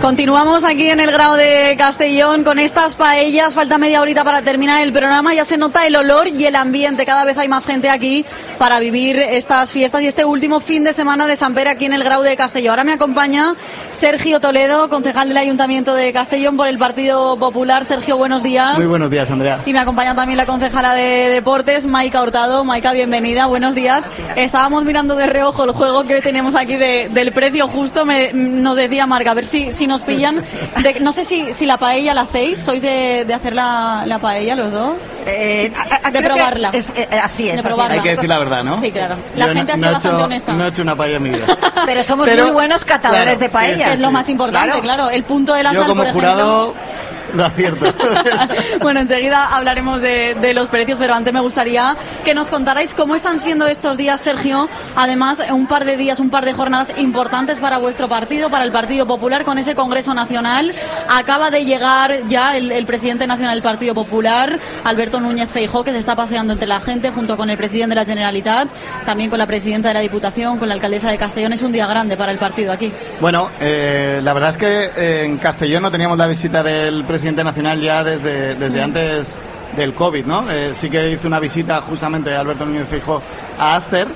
Continuamos aquí en el Grao de Castellón con estas paellas. Falta media horita para terminar el programa. Ya se nota el olor y el ambiente. Cada vez hay más gente aquí para vivir estas fiestas y este último fin de semana de Sant Pere aquí en el Grao de Castellón. Ahora me acompaña Sergio Toledo, concejal del Ayuntamiento de Castellón por el Partido Popular. Sergio, buenos días. Muy buenos días, Andrea. Y me acompaña también la concejala de Deportes, Maika Hurtado. Maika, bienvenida, buenos días. Estábamos mirando de reojo el juego que tenemos aquí del precio justo. Nos decía Marca, a ver si nos pillan. No sé si la paella la hacéis. ¿Sois de hacer la paella los dos? De probarla. Así es. De probarla. Hay que decir la verdad, ¿no? Sí, claro. La gente ha sido bastante honesta. No he hecho una paella en mi vida. Pero somos muy buenos catadores de paellas. Es lo más importante, claro. El punto de la Yo sal, como por jurado... ejemplo. Lo acierto. Bueno, enseguida hablaremos de los precios, pero antes me gustaría que nos contarais cómo están siendo estos días, Sergio. Además, un par de días, un par de jornadas importantes para vuestro partido, para el Partido Popular, con ese Congreso Nacional. Acaba de llegar ya el presidente nacional del Partido Popular, Alberto Núñez Feijóo, que se está paseando entre la gente junto con el presidente de la Generalitat, también con la presidenta de la Diputación, con la alcaldesa de Castellón. Es un día grande para el partido aquí. Bueno, la verdad es que en Castellón no teníamos la visita del presidente nacional ya desde antes del COVID, ¿no? Sí que hizo una visita justamente Alberto Núñez Feijóo a Aster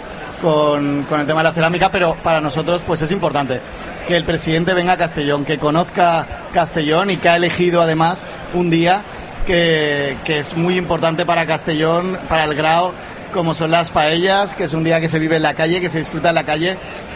con el tema de la cerámica, pero para nosotros pues es importante que el presidente venga a Castellón, que conozca Castellón y que ha elegido además un día que es muy importante para Castellón, para el Grao, como son las paellas, que es un día que se vive en la calle, que se disfruta en la calle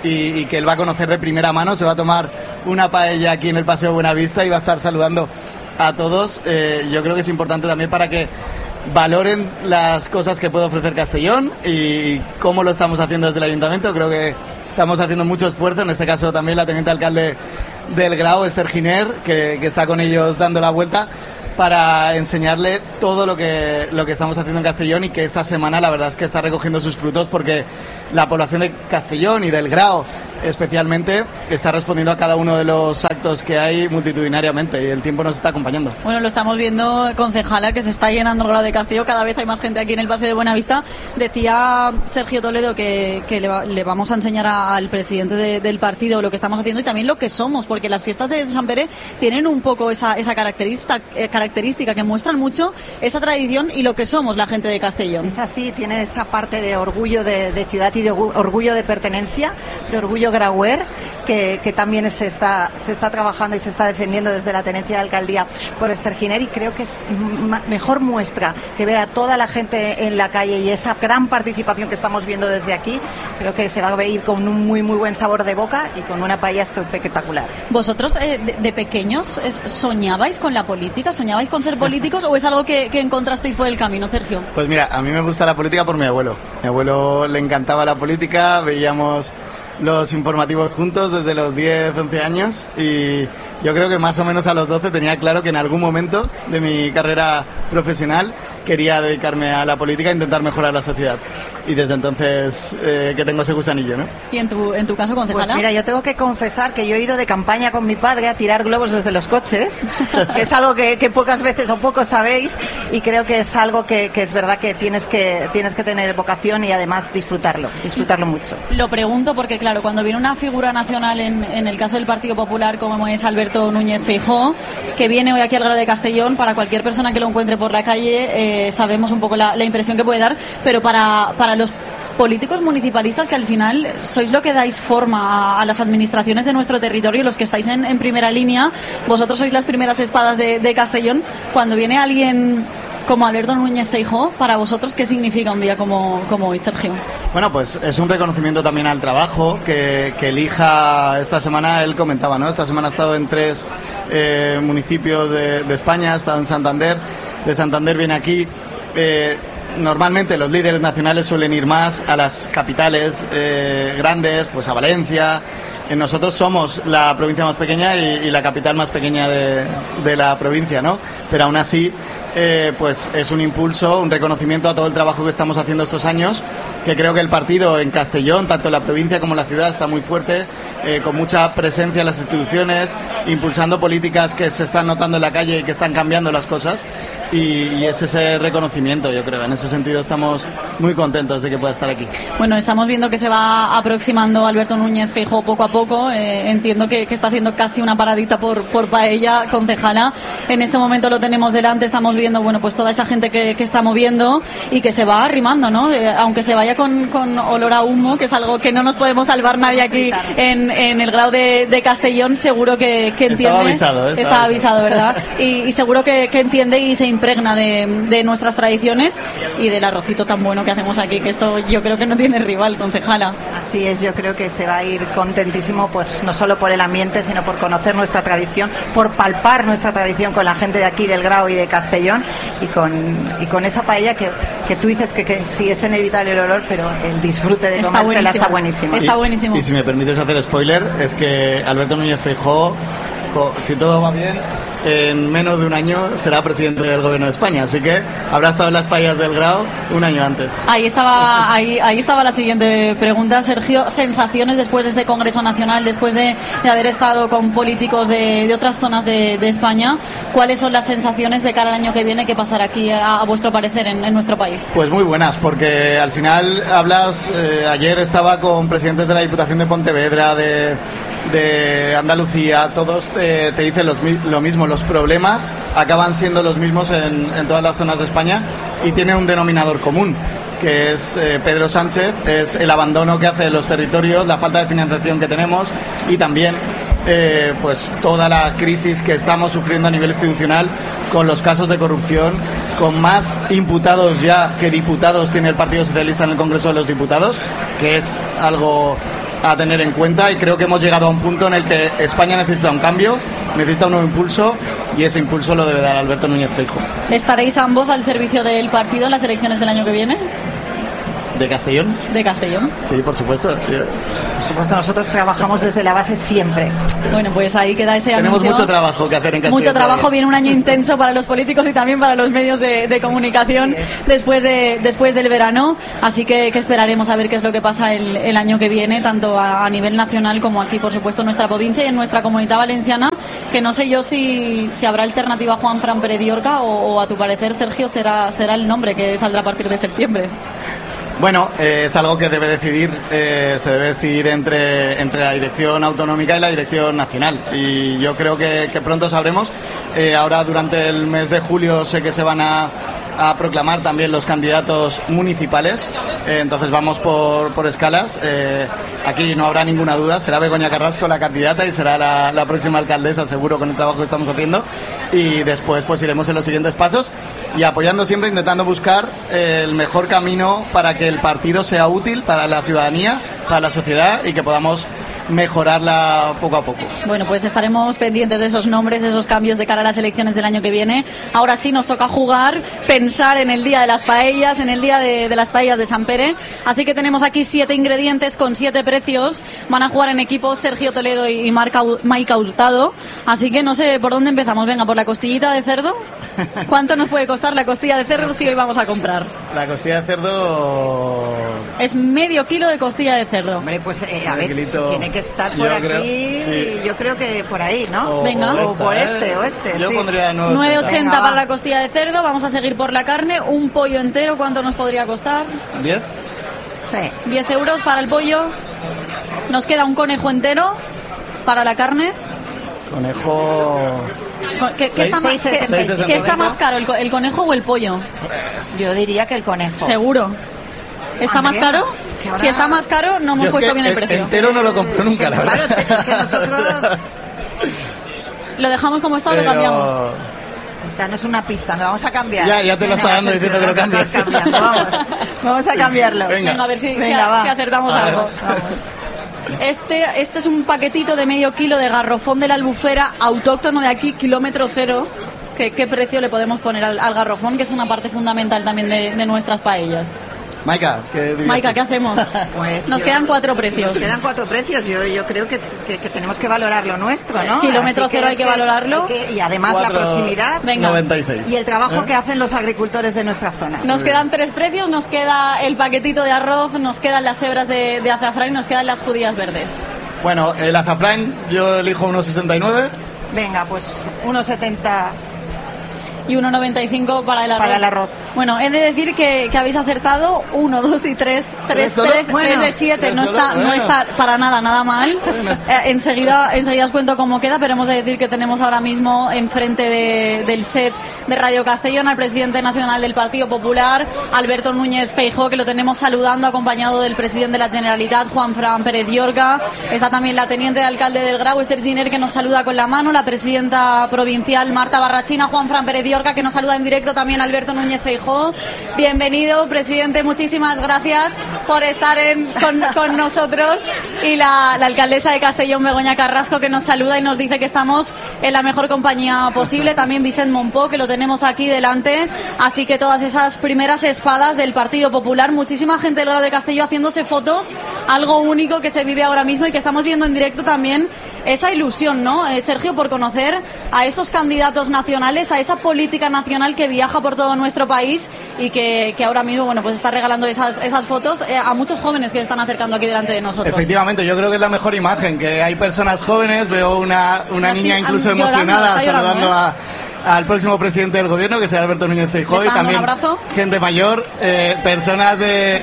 y que él va a conocer de primera mano. Se va a tomar una paella aquí en el Paseo Buenavista y va a estar saludando a todos. Yo creo que es importante también para que valoren las cosas que puede ofrecer Castellón y cómo lo estamos haciendo desde el Ayuntamiento. Creo que estamos haciendo mucho esfuerzo, en este caso también la teniente alcalde del Grao, Esther Giner, que está con ellos dando la vuelta para enseñarle todo lo que estamos haciendo en Castellón y que esta semana la verdad es que está recogiendo sus frutos, porque la población de Castellón y del Grao especialmente está respondiendo a cada uno de los actos que hay multitudinariamente y el tiempo nos está acompañando. Bueno, lo estamos viendo, concejala, que se está llenando el Grao de Castellón. Cada vez hay más gente aquí en el Paseo de Buenavista. Decía Sergio Toledo que le vamos a enseñar al presidente del partido lo que estamos haciendo y también lo que somos, porque las fiestas de Sant Pere tienen un poco esa característica que muestran mucho esa tradición y lo que somos la gente de Castellón. Es así, tiene esa parte de orgullo de ciudad y de orgullo de pertenencia, de orgullo grauer, que también se está trabajando y se está defendiendo desde la tenencia de alcaldía por Esther Giner, y creo que es mejor muestra que ver a toda la gente en la calle y esa gran participación que estamos viendo desde aquí. Creo que se va a ver con un muy muy buen sabor de boca y con una paella espectacular. ¿Vosotros de pequeños soñabais con la política? ¿Soñabais con ser políticos o es algo que encontrasteis por el camino, Sergio? Pues mira, a mí me gusta la política por mi abuelo. Mi abuelo le encantaba la política, veíamos los informativos juntos desde los 10, 11 años y yo creo que más o menos a los 12 tenía claro que en algún momento de mi carrera profesional quería dedicarme a la política e intentar mejorar la sociedad. Y desde entonces que tengo ese gusanillo, ¿no? ¿Y en tu caso, concejala? Pues mira, yo tengo que confesar que yo he ido de campaña con mi padre a tirar globos desde los coches, que es algo que pocas veces o pocos sabéis, y creo que es algo que es verdad que tienes que tener vocación y además disfrutarlo mucho. Lo pregunto porque, claro, cuando viene una figura nacional en el caso del Partido Popular como es Alberto Núñez Feijóo, que viene hoy aquí al Grao de Castellón, para cualquier persona que lo encuentre por la calle sabemos un poco la impresión que puede dar, pero para los políticos municipalistas, que al final sois lo que dais forma a las administraciones de nuestro territorio, los que estáis en primera línea, vosotros sois las primeras espadas de Castellón. Cuando viene alguien como Alberto Núñez Feijóo, para vosotros, ¿qué significa un día como hoy, Sergio? Bueno, pues es un reconocimiento también al trabajo que elija. Esta semana, él comentaba, ¿no? Esta semana ha estado en 3 municipios de España, ha estado en Santander. De Santander viene aquí. Normalmente los líderes nacionales suelen ir más a las capitales grandes, pues a Valencia. Nosotros somos la provincia más pequeña y la capital más pequeña de la provincia, ¿no? Pero aún así pues es un impulso, un reconocimiento a todo el trabajo que estamos haciendo estos años, que creo que el partido en Castellón, tanto en la provincia como en la ciudad, está muy fuerte, con mucha presencia en las instituciones, impulsando políticas que se están notando en la calle y que están cambiando las cosas, y es ese reconocimiento, yo creo. En ese sentido estamos muy contentos de que pueda estar aquí. Bueno, estamos viendo que se va aproximando Alberto Núñez Feijóo poco a poco. Entiendo que está haciendo casi una paradita por Paella, concejala. En este momento lo tenemos delante, estamos viendo, bueno, pues toda esa gente que está moviendo y que se va arrimando, ¿no? Aunque se vaya con olor a humo, que es algo que no nos podemos salvar nadie aquí en el Grau de Castellón, seguro que entiende. Está avisado, ¿verdad? Y seguro que entiende y se impregna de nuestras tradiciones y del arrocito tan bueno que hacemos aquí, que esto yo creo que no tiene rival, concejala. Así es, yo creo que se va a ir contentísimo, pues no solo por el ambiente, sino por conocer nuestra tradición, por palpar nuestra tradición con la gente de aquí del Grau y de Castellón, y con esa paella que tú dices que sí es inevitable el olor, pero el disfrute de comérsela está buenísimo. Está buenísimo. Y si me permites hacer spoiler, es que Alberto Núñez Feijóo, si todo va bien, en menos de un año será presidente del Gobierno de España, así que habrá estado en las paellas del Grau un año antes. Ahí estaba la siguiente pregunta, Sergio. Sensaciones después de este Congreso Nacional, después de haber estado con políticos de otras zonas de España, ¿cuáles son las sensaciones de cara al año que viene que pasará aquí, a vuestro parecer, en nuestro país? Pues muy buenas, porque al final hablas, ayer estaba con presidentes de la Diputación de Pontevedra, de Andalucía, todos te dicen lo mismo. Los problemas acaban siendo los mismos en todas las zonas de España y tienen un denominador común, que es Pedro Sánchez, es el abandono que hace de los territorios, la falta de financiación que tenemos y también pues toda la crisis que estamos sufriendo a nivel institucional con los casos de corrupción, con más imputados ya que diputados tiene el Partido Socialista en el Congreso de los Diputados, que es algo a tener en cuenta, y creo que hemos llegado a un punto en el que España necesita un cambio, necesita un nuevo impulso, y ese impulso lo debe dar Alberto Núñez Feijóo. ¿Estaréis ambos al servicio del partido en las elecciones del año que viene? ¿De Castellón? De Castellón. Sí, por supuesto. Por supuesto, nosotros trabajamos desde la base siempre. Bueno, pues ahí queda ese anuncio. Tenemos mucho trabajo que hacer en Castellón. Mucho trabajo, todavía. Viene un año intenso para los políticos y también para los medios de comunicación después del verano, así que esperaremos a ver qué es lo que pasa el año que viene, tanto a nivel nacional como aquí, por supuesto, en nuestra provincia y en nuestra Comunidad Valenciana, que no sé yo si habrá alternativa a Juan Fran Pérez Llorca o a tu parecer, Sergio, será el nombre que saldrá a partir de septiembre. Bueno, es algo que se debe decidir entre la dirección autonómica y la dirección nacional, y yo creo que pronto sabremos. Ahora durante el mes de julio sé que se van a proclamar también los candidatos municipales, entonces vamos por escalas. Aquí no habrá ninguna duda, será Begoña Carrasco la candidata y será la próxima alcaldesa, seguro, con el trabajo que estamos haciendo, y después pues iremos en los siguientes pasos y apoyando siempre, intentando buscar el mejor camino para que el partido sea útil para la ciudadanía, para la sociedad, y que podamos mejorarla poco a poco. Bueno, pues estaremos pendientes de esos nombres, de esos cambios de cara a las elecciones del año que viene. Ahora sí nos toca jugar, pensar en el día de las paellas, en el día de las paellas de San Pere. Así que tenemos aquí 7 ingredientes con 7 precios. Van a jugar en equipo Sergio Toledo y Maika Hurtado. Así que no sé por dónde empezamos. Venga, por la costillita de cerdo. ¿Cuánto nos puede costar la costilla de cerdo si hoy vamos a comprar? La costilla de cerdo es medio kilo de costilla de cerdo. Hombre, pues a ver, tiene que estar por aquí, sí. Yo creo que por ahí, ¿no? Venga. O por este. Yo sí. pondría 9,80 para la costilla de cerdo. Vamos a seguir por la carne. Un pollo entero, ¿cuánto nos podría costar? 10. Sí. 10 euros para el pollo. Nos queda un conejo entero para la carne. Conejo... ¿Qué está más caro, el conejo o el pollo? Yo diría que el conejo. ¿Seguro? ¿Está más caro? Es que ahora... Si está más caro, no hemos puesto bien el precio. Entero no lo compro nunca, la verdad. Claro, es que nosotros... ¿Lo dejamos como está o lo cambiamos? Danos una pista, nos vamos a cambiar. Ya te lo está dando diciendo que lo cambies. Vamos a cambiarlo. Venga, a ver si acertamos algo. Vamos. Este es un paquetito de medio kilo de garrofón de la Albufera, autóctono de aquí, kilómetro cero. ¿Qué precio le podemos poner al garrofón, que es una parte fundamental también de nuestras paellas? Maika, ¿qué hacemos? Pues nos quedan 4 precios. Nos quedan 4 precios. Yo creo que tenemos que valorar lo nuestro, ¿no? Kilómetro cero hay que valorarlo. Y además la proximidad. Venga. 96. Y el trabajo que hacen los agricultores de nuestra zona. Nos quedan 3 precios, nos queda el paquetito de arroz, nos quedan las hebras de azafrán y nos quedan las judías verdes. Bueno, el azafrán yo elijo 1,69. Venga, pues 1,70. Y 1,95 para el arroz. Para el arroz. Bueno, he de decir que habéis acertado 1, 2 y 3. 3 de 7. No está para nada mal. Enseguida os cuento cómo queda, pero hemos de decir que tenemos ahora mismo enfrente del set de Radio Castellón al presidente nacional del Partido Popular, Alberto Núñez Feijóo, que lo tenemos saludando, acompañado del presidente de la Generalitat, Juanfran Pérez Llorca. Está también la teniente de alcalde del Grau, Esther Giner, que nos saluda con la mano, la presidenta provincial, Marta Barrachina, Juanfran Pérez Llorca, que nos saluda en directo también Alberto Núñez Feijóo. Bienvenido, presidente, muchísimas gracias por estar con nosotros, y la alcaldesa de Castellón, Begoña Carrasco, que nos saluda y nos dice que estamos en la mejor compañía posible, también Vicent Monpó, que lo tenemos aquí delante, así que todas esas primeras espadas del Partido Popular, muchísima gente del Grado de Castellón haciéndose fotos, algo único que se vive ahora mismo y que estamos viendo en directo también, esa ilusión, ¿no, Sergio, por conocer a esos candidatos nacionales, a esa política nacional que viaja por todo nuestro país y que ahora mismo, bueno, pues está regalando esas fotos a muchos jóvenes que se están acercando aquí delante de nosotros. Efectivamente, yo creo que es la mejor imagen, que hay personas jóvenes, veo una niña incluso emocionada saludando al próximo presidente del gobierno, que será Alberto Núñez Feijóo, y también gente mayor, personas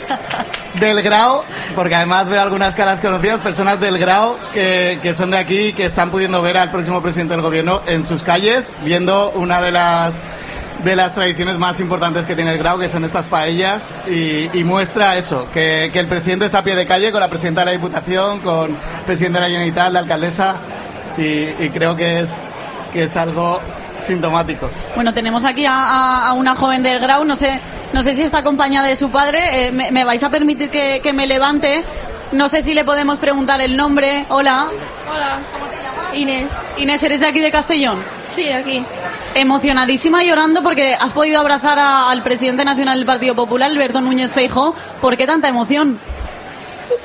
del Grau, porque además veo algunas caras conocidas, personas del Grau que son de aquí, que están pudiendo ver al próximo presidente del gobierno en sus calles, viendo una de las tradiciones más importantes que tiene el Grau, que son estas paellas, y muestra eso, que el presidente está a pie de calle con la presidenta de la Diputación, con el presidente de la Generalitat, la alcaldesa, y creo que es algo sintomático. Bueno, tenemos aquí a una joven del Grau, no sé si está acompañada de su padre, me vais a permitir que me levante, no sé si le podemos preguntar el nombre. Hola. Hola. ¿Cómo te llamas? Inés. Inés, ¿eres de aquí de Castellón? Sí, aquí. Emocionadísima, llorando porque has podido abrazar al presidente nacional del Partido Popular, Alberto Núñez Feijóo. ¿Por qué tanta emoción? Sí.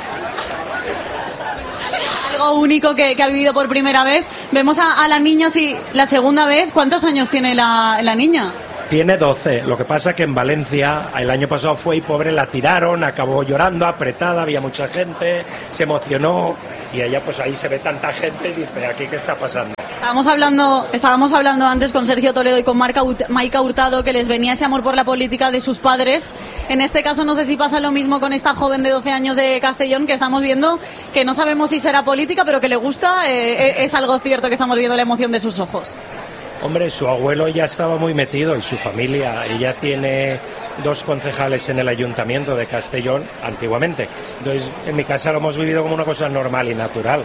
Algo único que ha vivido por primera vez. Vemos a la niña, sí, la segunda vez. ¿Cuántos años tiene la niña? Tiene 12. Lo que pasa que en Valencia el año pasado fue y pobre la tiraron, acabó llorando, apretada, había mucha gente, se emocionó y ella pues ahí se ve tanta gente y dice, ¿aquí qué está pasando? Estábamos hablando antes con Sergio Toledo y con Maika Hurtado, que les venía ese amor por la política de sus padres. En este caso no sé si pasa lo mismo con esta joven de 12 años de Castellón, que estamos viendo que no sabemos si será política, pero que le gusta. Es algo cierto que estamos viendo la emoción de sus ojos. Hombre, su abuelo ya estaba muy metido y su familia. Ella tiene 2 concejales en el ayuntamiento de Castellón, antiguamente. Entonces, en mi casa lo hemos vivido como una cosa normal y natural.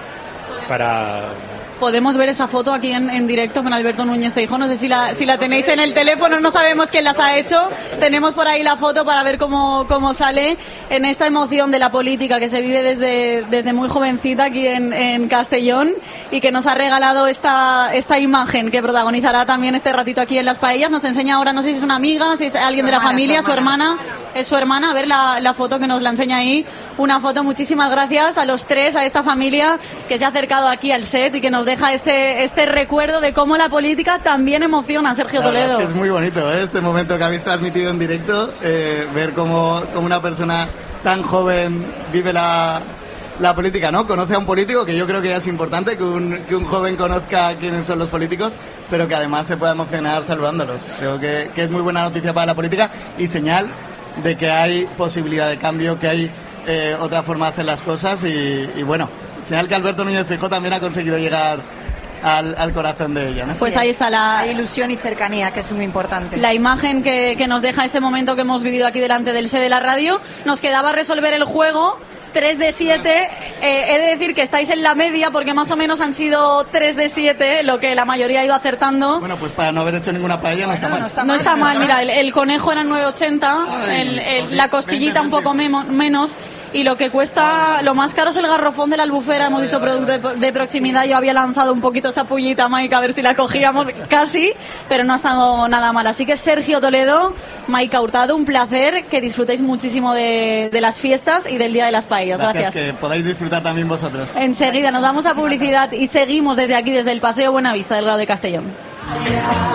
Podemos ver esa foto aquí en directo con Alberto Núñez Feijóo. No sé si la tenéis en el teléfono, no sabemos quién las ha hecho. Tenemos por ahí la foto para ver cómo sale en esta emoción de la política que se vive desde muy jovencita aquí en Castellón, y que nos ha regalado esta imagen que protagonizará también este ratito aquí en Las Paellas. Nos enseña ahora, no sé si es una amiga, si es alguien de la familia, su hermana. Es su hermana, a ver la foto que nos la enseña ahí. Una foto, muchísimas gracias a los 3, a esta familia que se ha acercado aquí al set y que nos deja este recuerdo de cómo la política también emociona a Sergio Toledo. Es muy bonito, este momento que habéis transmitido en directo, ver cómo una persona tan joven vive la política, ¿no? Conoce a un político, que yo creo que ya es importante que un joven conozca quiénes son los políticos, pero que además se pueda emocionar saludándolos. Creo que es muy buena noticia para la política y señal de que hay posibilidad de cambio, que hay otra forma de hacer las cosas y bueno, señal que Alberto Núñez Feijóo también ha conseguido llegar al corazón de ella, ¿no? Pues ahí está la ilusión y cercanía, que es muy importante. La imagen que nos deja este momento que hemos vivido aquí delante del set de la radio. Nos quedaba resolver el juego. 3 de 7, he de decir que estáis en la media porque más o menos han sido 3 de 7, lo que la mayoría ha ido acertando. Bueno, pues para no haber hecho ninguna paella no está mal. No está mal, mira, el conejo era 9,80, la costillita un poco menos. y lo que cuesta, lo más caro es el garrofón de la Albufera. Hemos dicho producto de proximidad. Yo había lanzado un poquito esa pullita, Mike, a ver si la cogíamos casi, pero no ha estado nada mal. Así que Sergio Toledo, Mike Hurtado, un placer, que disfrutéis muchísimo de las fiestas y del Día de las Paellas. Gracias. Que podáis disfrutar también vosotros. Enseguida nos vamos a publicidad y seguimos desde aquí, desde el Paseo Buenavista del Grado de Castellón.